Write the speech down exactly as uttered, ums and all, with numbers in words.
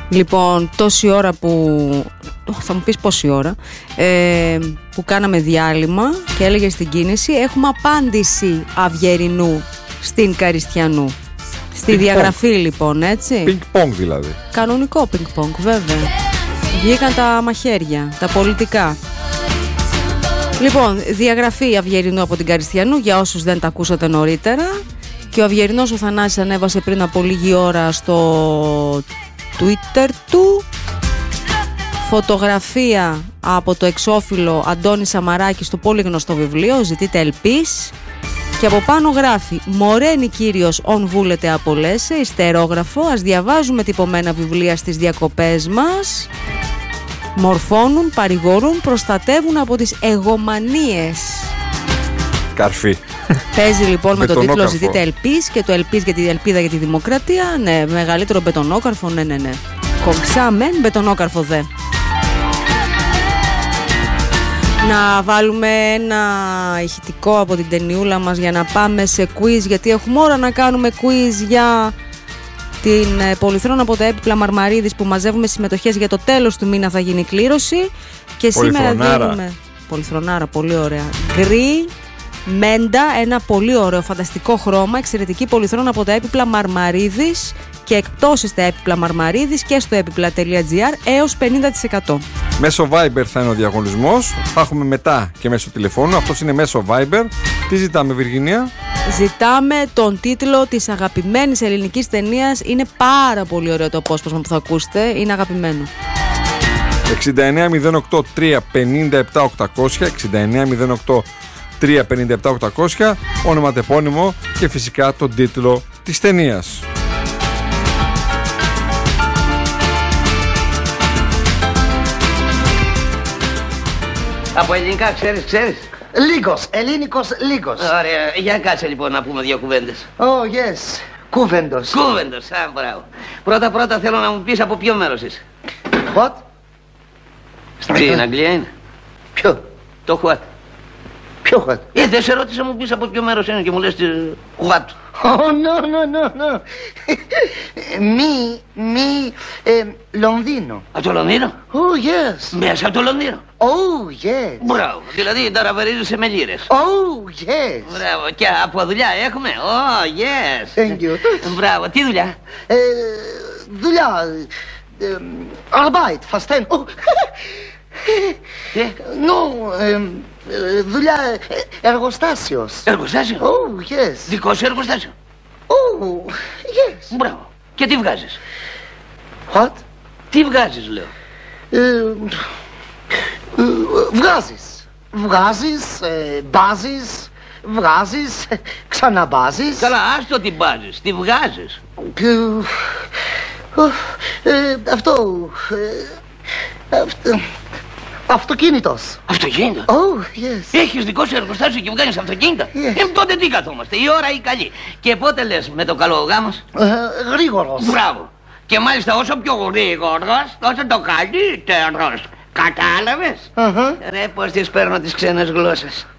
Λοιπόν, τόση ώρα που... θα μου πεις πόση ώρα ε, που κάναμε διάλειμμα και έλεγε στην κίνηση, έχουμε απάντηση Αυγερινού στην Καριστιανού. Στη ping διαγραφή pong. Λοιπόν, έτσι. Πινκ-πονγκ δηλαδή. Κανονικό πινκ-πονγκ, βέβαια. Βγήκαν τα μαχαίρια, τα πολιτικά. Λοιπόν, διαγραφή Αυγερινού από την Καριστιανού, για όσους δεν τα ακούσατε νωρίτερα. Και ο Αυγερινός ο Θανάσης ανέβασε πριν από λίγη ώρα στο Twitter του φωτογραφία από το εξώφυλλο Αντώνη Σαμαράκη στο πολύ γνωστό βιβλίο «Ζητείτε ελπίς». Και από πάνω γράφει «Μωρένη κύριος ον βούλετε απολέσε», ιστερόγραφο, ας διαβάζουμε τυπωμένα βιβλία στις διακοπές μας. Μορφώνουν, παρηγορούν, προστατεύουν από τις εγωμανίες. Καρφί. Παίζει λοιπόν με τον τίτλο «Ζητείτε ελπίς» και το «Ελπίς για την ελπίδα για τη δημοκρατία». Ναι, μεγαλύτερο μπετονόκαρφο, ναι, ναι, ναι. Κομψά μεν, μπετονόκαρφο δε. Να βάλουμε ένα ηχητικό από την ταινιούλα μας για να πάμε σε quiz, γιατί έχουμε ώρα να κάνουμε quiz για την Πολυθρόνα από τα έπιπλα Μαρμαρίδης που μαζεύουμε συμμετοχές για το τέλος του μήνα, θα γίνει κλήρωση. Και σήμερα δίνουμε Πολυθρονάρα, πολύ ωραία. Γκρι μέντα, ένα πολύ ωραίο φανταστικό χρώμα, εξαιρετική Πολυθρόνα από τα έπιπλα Μαρμαρίδης και εκπτώσεις στα έπιπλα Μαρμαρίδης και στο έπιπλα.gr έως πενήντα τοις εκατό. Μέσω Viber θα είναι ο διαγωνισμός. Θα έχουμε μετά και μέσω τηλεφώνου. Αυτός είναι μέσω Viber. Τι ζητάμε, Βιργίνια? Ζητάμε τον τίτλο της αγαπημένης ελληνικής ταινίας. Είναι πάρα πολύ ωραίο το απόσπασμα που θα ακούσετε. Είναι αγαπημένο. εξήντα εννέα μηδέν οκτώ τρία πενήντα επτά οκτακόσια εξήντα εννέα μηδέν οκτώ τρία πενήντα επτά οκτακόσια, ονοματεπώνυμο και φυσικά τον τίτλο της ταινίας. Από ελληνικά ξέρεις, ξέρεις. Λίγος, ελληνικός λίγος. Ωραία, για κάτσε λοιπόν να πούμε δύο κουβέντες. Oh, yes. Κούβεντος. Κούβεντος, α, μπράβο. Πρώτα πρώτα θέλω να μου πεις από ποιο μέρος είσαι. What? Στην Αγγλία είναι. Ποιο? Το what? Ποιο what? Ε, δεν σε ρώτησα μου πεις από ποιο μέρος είναι και μου λες what. Oh, no, no, no, no. Μη, μη, ε, Λονδίνο. Από το Λονδίνο? Oh, yes. Μέσα από το Λονδίνο. Oh, yes. Μπράβο, δηλαδή ταραβερίζεσαι με λίρες. Oh, yes. Μπράβο, και από δουλειά έχουμε. Oh, yes. Thank you. Μπράβο, τι δουλειά? Ε, δουλειά, ε, Arbeit, verstehen. Oh. Τι? No, ε, δουλειά, εργοστάσιος. Εργοστάσιο? Oh, yes. Δικό σου εργοστάσιο? Oh, yes. Μπράβο. Και τι βγάζεις? What? Τι βγάζεις, λέω? Ε, ε, βγάζεις. Βγάζεις, ε, μπάζεις, βγάζεις, ξαναμπάζεις. Καλά, άστο τι μπάζεις, τι βγάζεις. Ε, ε, αυτό, ε, αυτό, αυτοκίνητος. Αυτοκίνητο? Oh, yes. Έχεις δικό σου εργοστάσιο και βγάζεις αυτοκίνητα? Yes. Ε, τότε τι καθόμαστε, η ώρα η καλή. Και πότε λες με το καλό ο γάμος? Ε, γρήγορος. Μπράβο. Και μάλιστα όσο πιο γρήγορος, τόσο το καλύτερος. Κατάλαβες? Uh-huh. Ρε, πώς τις παίρνω τις ξένες γλώσσες.